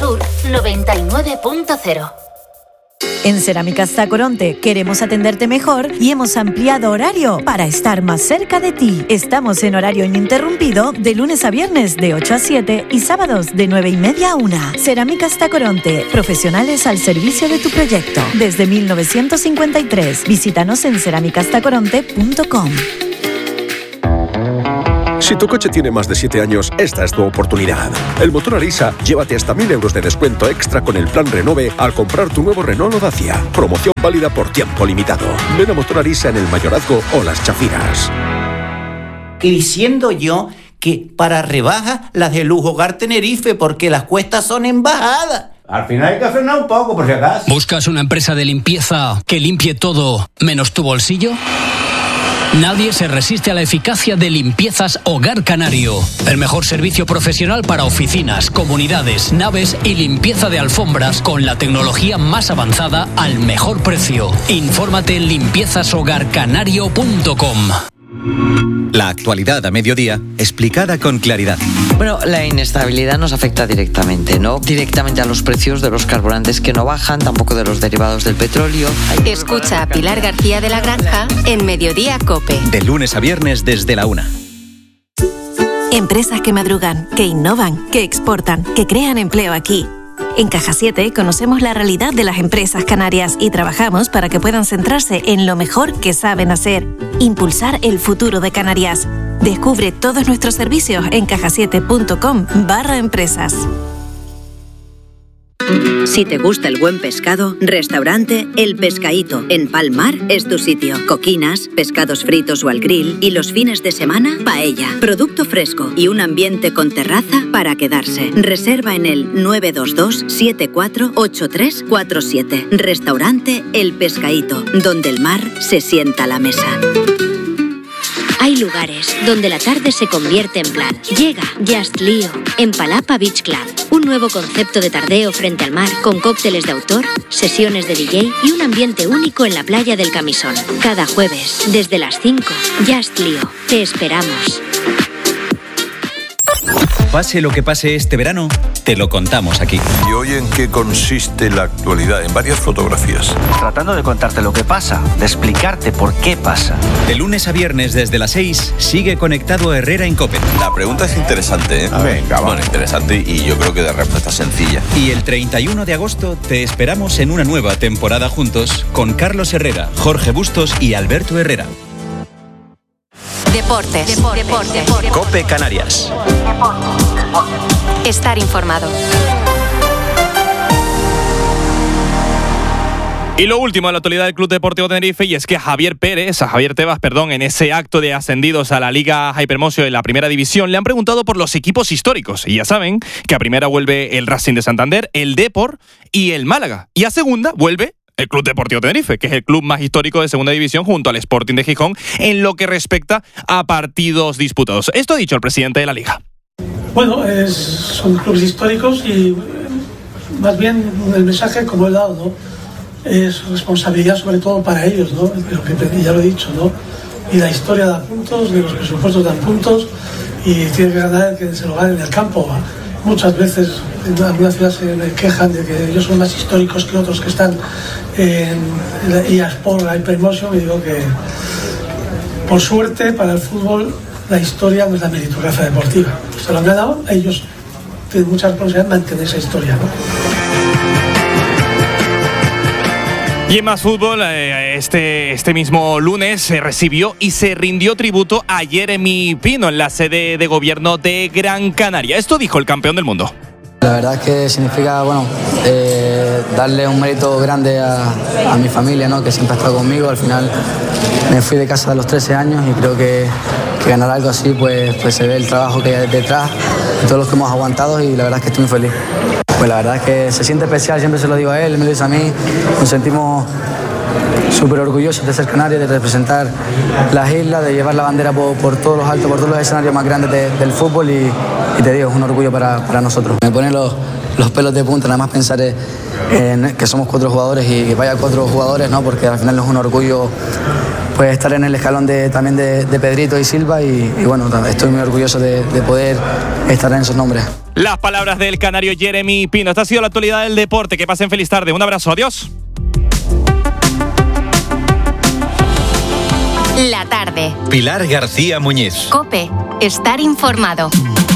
Sur 99.0. En Cerámicas Tacoronte queremos atenderte mejor y hemos ampliado horario para estar más cerca de ti. Estamos en horario ininterrumpido de lunes a viernes de 8 a 7 y sábados de 9:30 a 1. Cerámicas Tacoronte, profesionales al servicio de tu proyecto. Desde 1953. Visítanos en cerámicastacoronte.com. Si tu coche tiene más de 7 años, esta es tu oportunidad. El motor Arisa, llévate hasta 1.000 euros de descuento extra con el plan Renove al comprar tu nuevo Renault o Dacia. Promoción válida por tiempo limitado. Ven a Motor Arisa en El Mayorazgo o Las Chafiras. Y diciendo yo que para rebajas las de Lujo Hogar Tenerife, porque las cuestas son en bajada. Al final hay que frenar un poco, por si acaso. ¿Buscas una empresa de limpieza que limpie todo menos tu bolsillo? Nadie se resiste a la eficacia de Limpiezas Hogar Canario. El mejor servicio profesional para oficinas, comunidades, naves y limpieza de alfombras con la tecnología más avanzada al mejor precio. Infórmate en limpiezashogarcanario.com. La actualidad a mediodía, explicada con claridad. Bueno, la inestabilidad nos afecta directamente, no directamente a los precios de los carburantes que no bajan, tampoco de los derivados del petróleo. Escucha a Pilar García de la Granja en Mediodía COPE. De lunes a viernes desde la 1. Empresas que madrugan, que innovan, que exportan, que crean empleo aquí. En Caja 7 conocemos la realidad de las empresas canarias y trabajamos para que puedan centrarse en lo mejor que saben hacer, impulsar el futuro de Canarias. Descubre todos nuestros servicios en cajasiete.com/empresas. Si te gusta el buen pescado, restaurante El Pescaíto en Palmar es tu sitio. Coquinas, pescados fritos o al grill y los fines de semana, paella. Producto fresco y un ambiente con terraza para quedarse. Reserva en el 922-748347. Restaurante El Pescaíto, donde el mar se sienta a la mesa. Hay lugares donde la tarde se convierte en plan. Llega Just Lío en Palapa Beach Club. Un nuevo concepto de tardeo frente al mar con cócteles de autor, sesiones de DJ y un ambiente único en la playa del Camisón. Cada jueves, desde las 5, Just Lío. Te esperamos. Pase lo que pase este verano, te lo contamos aquí. ¿Y hoy en qué consiste la actualidad? En varias fotografías. Tratando de contarte lo que pasa, de explicarte por qué pasa. De lunes a viernes desde las 6, sigue conectado Herrera en COPE. La pregunta es interesante, ¿eh? Venga, bueno, interesante y yo creo que de respuesta sencilla. Y el 31 de agosto te esperamos en una nueva temporada juntos con Carlos Herrera, Jorge Bustos y Alberto Herrera. Deportes. COPE Canarias. Estar informado. Y lo último de la actualidad del Club Deportivo Tenerife, y es que Javier Tebas, en ese acto de ascendidos a la Liga Hypermocio de la Primera División, le han preguntado por los equipos históricos. Y ya saben que a Primera vuelve el Racing de Santander, el Depor y el Málaga. Y a Segunda vuelve el Club Deportivo Tenerife, que es el club más histórico de Segunda División junto al Sporting de Gijón en lo que respecta a partidos disputados. Esto ha dicho el presidente de la Liga. Bueno, son clubes históricos y más bien el mensaje, como he dado, ¿no? Es responsabilidad sobre todo para ellos, ¿no? Pero que ya lo he dicho, ¿no? Y la historia da puntos, de los presupuestos dan puntos y tiene que ganar el que se lo gane en el campo. Muchas veces en algunas ciudades se quejan de que ellos son más históricos que otros que están en la eSport, la Hypermotion, y digo que por suerte para el fútbol la historia no es la meritocracia deportiva. Se lo han ganado, ellos tienen mucha responsabilidad en mantener esa historia, ¿no? Y en más fútbol, este mismo lunes se recibió y se rindió tributo a Jeremy Pino en la sede de gobierno de Gran Canaria. Esto dijo el campeón del mundo. La verdad es que significa, darle un mérito grande a mi familia, ¿no? Que siempre ha estado conmigo. Al final me fui de casa a los 13 años y creo que ganar algo así, pues se ve el trabajo que hay detrás, de todos los que hemos aguantado, y la verdad es que estoy muy feliz. Pues la verdad es que se siente especial, siempre se lo digo a él me lo dice a mí. Nos sentimos súper orgullosos de ser canarios, de representar las islas, de llevar la bandera por todos los altos, por todos los escenarios más grandes del fútbol, y te digo, es un orgullo para nosotros. Me ponen los pelos de punta, nada más pensar en que somos 4 jugadores y que vaya 4 jugadores, ¿no? Porque al final es un orgullo pues estar en el escalón también de Pedrito y Silva, y bueno, estoy muy orgulloso de poder estar en esos nombres. Las palabras del canario Jeremy Pino. Esta ha sido la actualidad del deporte. Que pasen feliz tarde. Un abrazo. Adiós. La tarde. Pilar García Muñiz. COPE. Estar informado.